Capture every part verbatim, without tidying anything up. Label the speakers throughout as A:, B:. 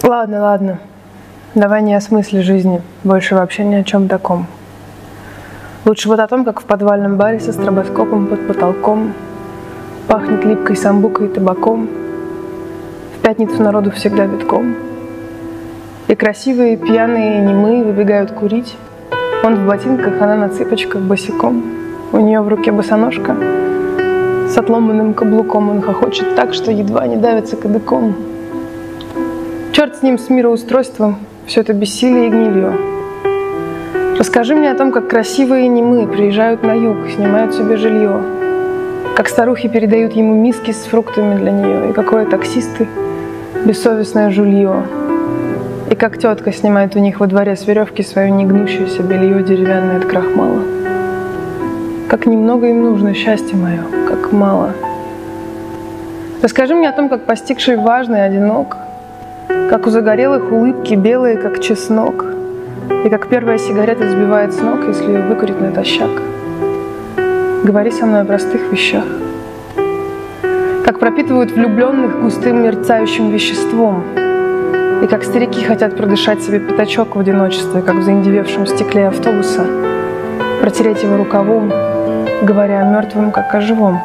A: Ладно, ладно. Давай не о смысле жизни, больше вообще ни о чем таком. Лучше вот о том, как в подвальном баре со стробоскопом под потолком пахнет липкой самбукой и табаком. В пятницу народу всегда битком. И красивые, пьяные, немые выбегают курить. Он в ботинках, она на цыпочках, босиком. У нее в руке босоножка. С отломанным каблуком он хохочет так, что едва не давится кадыком. Черт с ним, с мироустройством, все это бессилие и гнилье. Расскажи мне о том, как красивые немые приезжают на юг, снимают себе жилье. Как старухи передают ему миски с фруктами для нее, и какое таксисты бессовестное жулье. И как тетка снимает у них во дворе с веревки свое негнущееся белье деревянное от крахмала. Как немного им нужно, счастье мое, как мало. Расскажи мне о том, как постигший важный одинок, как у загорелых улыбки белые, как чеснок, и как первая сигарета сбивает с ног, если ее выкурить натощак. Говори со мной о простых вещах. Как пропитывают влюбленных густым мерцающим веществом, и как старики хотят продышать себе пятачок в одиночестве, как в заиндевевшем стекле автобуса, протереть его рукавом, говоря о мертвом, как о живом.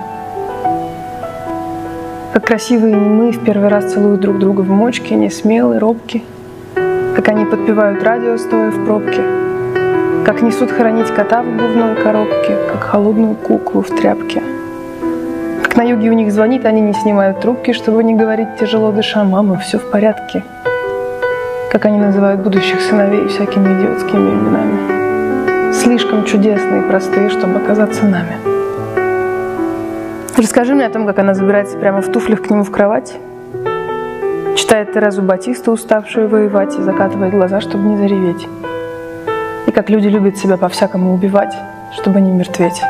A: Как красивые немые в первый раз целуют друг друга в мочке, несмелые, робкие, как они подпевают радио, стоя в пробке, как несут хоронить кота в бубновой коробке, как холодную куклу в тряпке. Как на юге у них звонит, они не снимают трубки, чтобы не говорить тяжело дыша: «Мама, все в порядке». Как они называют будущих сыновей всякими идиотскими именами. Слишком чудесные и простые, чтобы оказаться нами. Расскажи мне о том, как она забирается прямо в туфлях к нему в кровать, читает Терезу Батисту, уставшую воевать, и закатывает глаза, чтобы не зареветь. И как люди любят себя по-всякому убивать, чтобы не мертветь.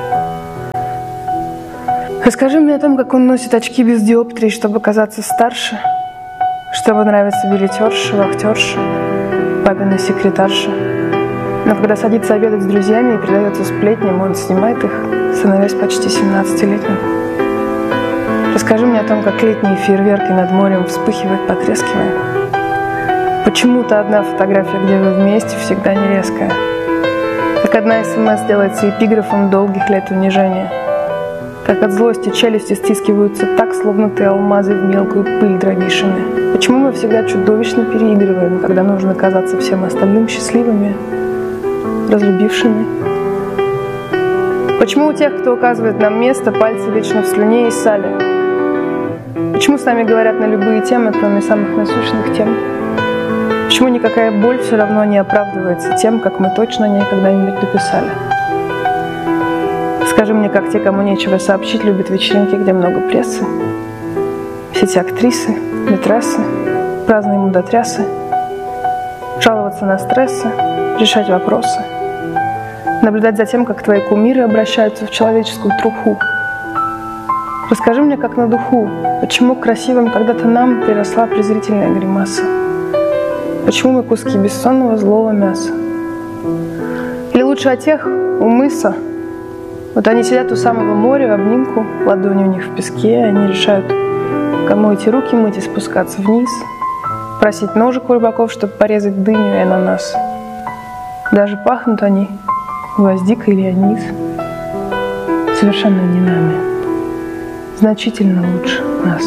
A: Расскажи мне о том, как он носит очки без диоптрий, чтобы казаться старше, что ему нравится билетерша, вахтерша, папина секретарша. Но когда садится обедать с друзьями и предается сплетням, он снимает их, становясь почти семнадцатилетним. Расскажи мне о том, как летние фейерверки над морем вспыхивают, потрескивая. Почему-то одна фотография, где вы вместе, всегда не резкая. Как одна СМС делается эпиграфом долгих лет унижения. Как от злости челюсти стискиваются так, словно ты алмазы в мелкую пыль дробишами. Почему мы всегда чудовищно переигрываем, когда нужно казаться всем остальным счастливыми, разлюбившими? Почему у тех, кто указывает нам место, пальцы вечно в слюне и сале? Почему с нами говорят на любые темы, кроме самых насущных тем? Почему никакая боль все равно не оправдывается тем, как мы точно о ней когда-нибудь написали? Скажи мне, как те, кому нечего сообщить, любят вечеринки, где много прессы, все эти актрисы, метрессы, праздные мудотрясы, жаловаться на стрессы, решать вопросы, наблюдать за тем, как твои кумиры обращаются в человеческую труху. Расскажи мне, как на духу, почему к красивым когда-то нам приросла презрительная гримаса? Почему мы куски бессонного злого мяса? Или лучше о тех у мыса? Вот они сидят у самого моря в обнимку, ладони у них в песке, и они решают, кому эти руки мыть и спускаться вниз, просить ножик у рыбаков, чтобы порезать дыню и ананас. Даже пахнут они гвоздикой или анис. Совершенно не нами. Значительно лучше.